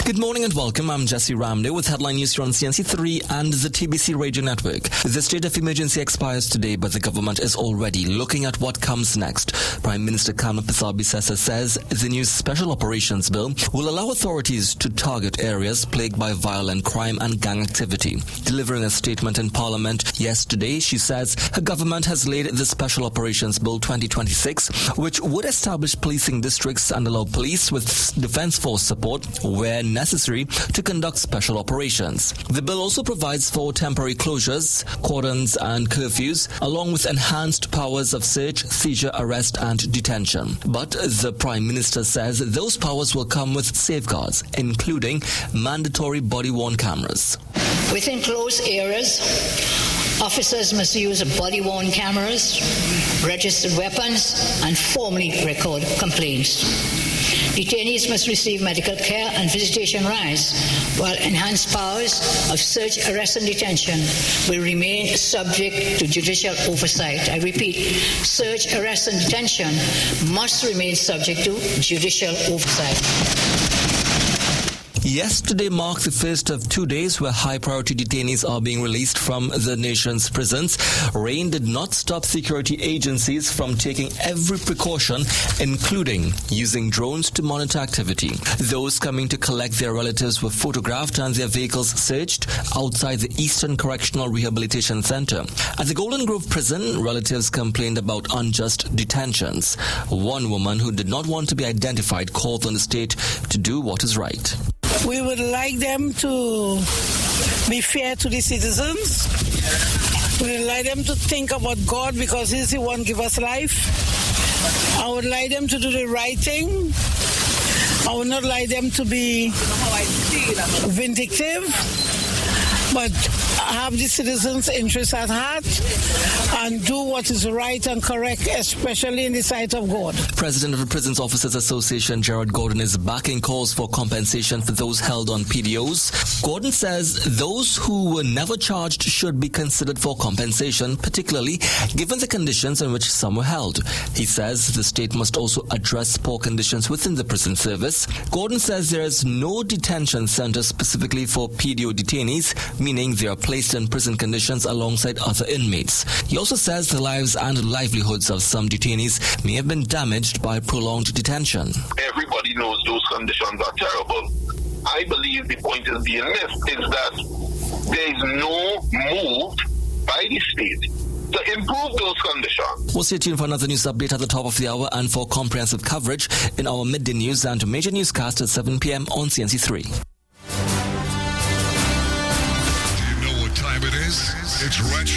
Good morning and welcome. I'm Jesse Ramde with headline news here on CNC3 and the TBC Radio Network. The state of emergency expires today, but the government is already looking at what comes next. Prime Minister Khama Pisabisesa says the new Special Operations Bill will allow authorities to target areas plagued by violent crime and gang activity. Delivering a statement in Parliament yesterday, she says her government has laid the Special Operations Bill 2026, which would establish policing districts and allow police with defense force support where necessary to conduct special operations. The bill also provides for temporary closures, cordons and curfews, along with enhanced powers of search, seizure, arrest and detention. But the Prime Minister says those powers will come with safeguards, including mandatory body-worn cameras. Within closed areas, officers must use body-worn cameras, registered weapons, and formally record complaints. Detainees must receive medical care and visitation rights, while enhanced powers of search, arrest, and detention will remain subject to judicial oversight. I repeat, search, arrest, and detention must remain subject to judicial oversight. Yesterday marked the first of 2 days where high-priority detainees are being released from the nation's prisons. Rain did not stop security agencies from taking every precaution, including using drones to monitor activity. Those coming to collect their relatives were photographed and their vehicles searched outside the Eastern Correctional Rehabilitation Center. At the Golden Grove prison, relatives complained about unjust detentions. One woman who did not want to be identified called on the state to do what is right. We would like them to be fair to the citizens. We would like them to think about God because He's the one who gives us life. I would like them to do the right thing. I would not like them to be vindictive, but have the citizens' interests at heart and do what is right and correct, especially in the sight of God. President of the Prisons Officers Association, Gerard Gordon, is backing calls for compensation for those held on PDOs. Gordon says those who were never charged should be considered for compensation, particularly given the conditions in which some were held. He says the state must also address poor conditions within the prison service. Gordon says there is no detention center specifically for PDO detainees, meaning they are placed in prison conditions alongside other inmates. He also says the lives and livelihoods of some detainees may have been damaged by prolonged detention. Everybody knows those conditions are terrible. I believe the point is being missed is that there is no move by the state to improve those conditions. We'll stay tuned for another news update at the top of the hour and for comprehensive coverage in our midday news and major newscast at 7 p.m. on CNC3. It is. It's retro.